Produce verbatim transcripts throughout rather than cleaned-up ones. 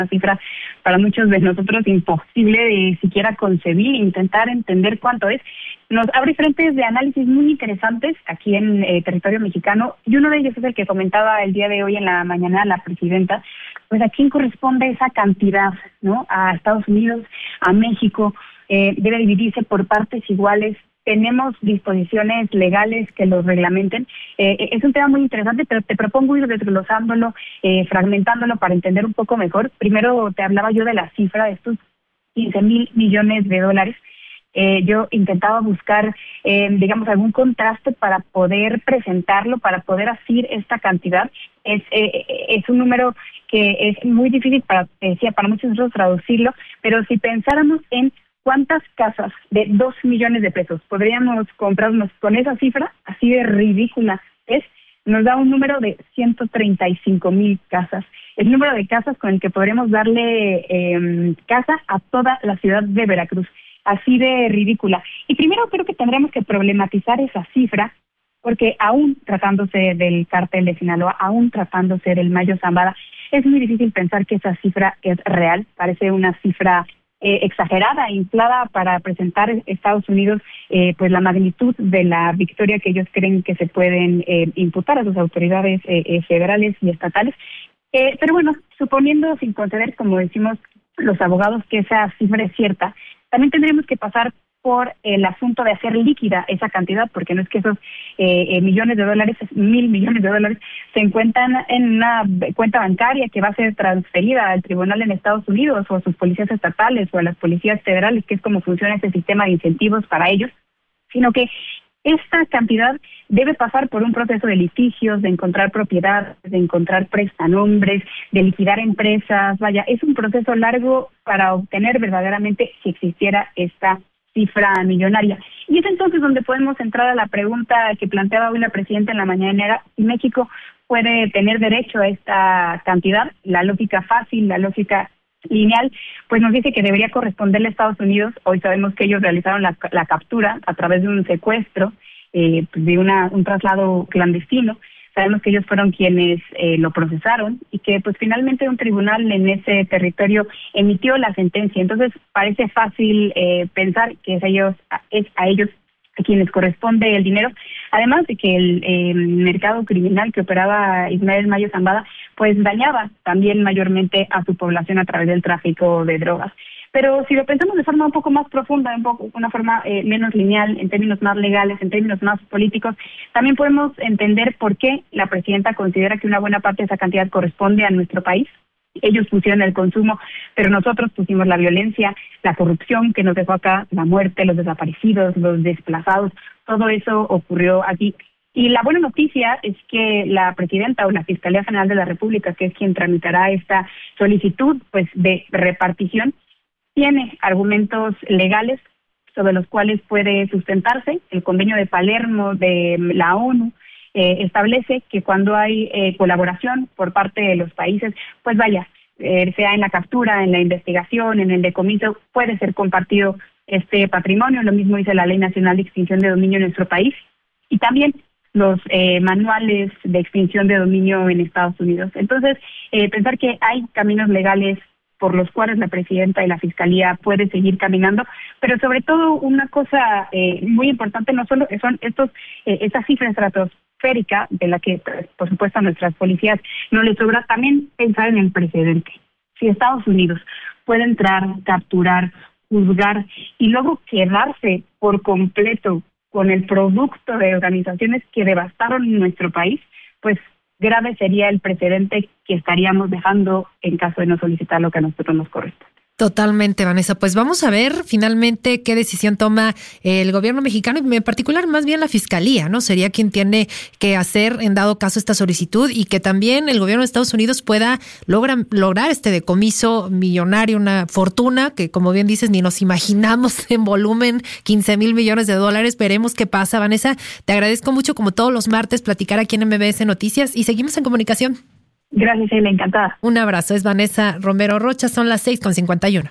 una cifra para muchos de nosotros imposible de siquiera concebir, intentar entender cuánto es. Nos abre frentes de análisis muy interesantes aquí en eh, territorio mexicano, y uno de ellos es el que comentaba el día de hoy en la mañana la presidenta. Pues a quién corresponde esa cantidad, ¿no? A Estados Unidos, a México, eh, debe dividirse por partes iguales. Tenemos disposiciones legales que lo reglamenten. Eh, es un tema muy interesante, pero te propongo ir desglosándolo, eh, fragmentándolo para entender un poco mejor. Primero te hablaba yo de la cifra de estos quince mil millones de dólares. Eh, yo intentaba buscar, eh, digamos, algún contraste para poder presentarlo, para poder asir esta cantidad. Es eh, es un número que es muy difícil para, decía, para muchos nosotros traducirlo, pero si pensáramos en cuántas casas de dos millones de pesos podríamos comprarnos con esa cifra, así de ridícula es, nos da un número de ciento treinta y cinco mil casas. El número de casas con el que podremos darle eh, casa a toda la ciudad de Veracruz. Así de ridícula. Y primero creo que tendremos que problematizar esa cifra, porque aún tratándose del cártel de Sinaloa, aún tratándose del Mayo Zambada, es muy difícil pensar que esa cifra es real. Parece una cifra eh, exagerada, inflada para presentar a Estados Unidos eh, pues la magnitud de la victoria que ellos creen que se pueden eh, imputar a sus autoridades eh, eh, federales y estatales. Eh, pero bueno, suponiendo sin conceder, como decimos los abogados, que esa cifra es cierta, también tendremos que pasar por el asunto de hacer líquida esa cantidad, porque no es que esos eh, eh, millones de dólares, mil millones de dólares, se encuentran en una cuenta bancaria que va a ser transferida al tribunal en Estados Unidos o a sus policías estatales o a las policías federales, que es como funciona ese sistema de incentivos para ellos, sino que esta cantidad debe pasar por un proceso de litigios, de encontrar propiedades, de encontrar prestanombres, de liquidar empresas. Vaya, es un proceso largo para obtener verdaderamente si existiera esta cifra millonaria. Y es entonces donde podemos entrar a la pregunta que planteaba hoy la presidenta en la mañanera: si México puede tener derecho a esta cantidad. La lógica fácil, la lógica lineal, pues nos dice que debería corresponderle a Estados Unidos. Hoy sabemos que ellos realizaron la, la captura a través de un secuestro, eh, de una un traslado clandestino. Sabemos que ellos fueron quienes eh, lo procesaron y que pues finalmente un tribunal en ese territorio emitió la sentencia. Entonces parece fácil eh, pensar que es a ellos, es a ellos a quienes corresponde el dinero, además de que el eh, mercado criminal que operaba Ismael Mayo Zambada pues dañaba también mayormente a su población a través del tráfico de drogas. Pero si lo pensamos de forma un poco más profunda, un poco una forma eh, menos lineal, en términos más legales, en términos más políticos, también podemos entender por qué la presidenta considera que una buena parte de esa cantidad corresponde a nuestro país. Ellos pusieron el consumo, pero nosotros pusimos la violencia, la corrupción que nos dejó acá, la muerte, los desaparecidos, los desplazados, todo eso ocurrió aquí. Y la buena noticia es que la presidenta o la Fiscalía General de la República, que es quien tramitará esta solicitud pues de repartición, tiene argumentos legales sobre los cuales puede sustentarse. El convenio de Palermo de la ONU eh, establece que cuando hay eh, colaboración por parte de los países, pues vaya, eh, sea en la captura, en la investigación, en el decomiso, puede ser compartido este patrimonio. Lo mismo dice la Ley Nacional de Extinción de Dominio en nuestro país y también los eh, manuales de extinción de dominio en Estados Unidos. Entonces, eh, pensar que hay caminos legales por los cuales la presidenta y la fiscalía puede seguir caminando, pero sobre todo una cosa eh, muy importante no solo son estos eh, esta cifra estratosférica de la que por supuesto a nuestras policías no les sobra, también pensar en el precedente. Si Estados Unidos puede entrar, capturar, juzgar y luego quedarse por completo con el producto de organizaciones que devastaron nuestro país, pues grave sería el precedente que estaríamos dejando en caso de no solicitar lo que a nosotros nos corresponde. Totalmente, Vanessa. Pues vamos a ver finalmente qué decisión toma el gobierno mexicano y en particular más bien la fiscalía, ¿no? Sería quien tiene que hacer en dado caso esta solicitud y que también el gobierno de Estados Unidos pueda logra, lograr este decomiso millonario, una fortuna que como bien dices ni nos imaginamos en volumen, quince mil millones de dólares. Veremos qué pasa, Vanessa. Te agradezco mucho como todos los martes platicar aquí en M B S Noticias y seguimos en comunicación. Gracias, Sheila, encantada. Un abrazo, es Vanessa Romero Rocha, son las seis con cincuenta y uno.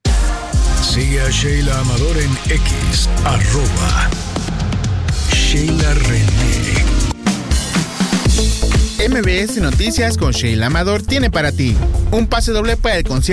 Sigue a Sheila Amador en X, arroba Sheila René. M B S Noticias con Sheila Amador tiene para ti un pase doble para el concierto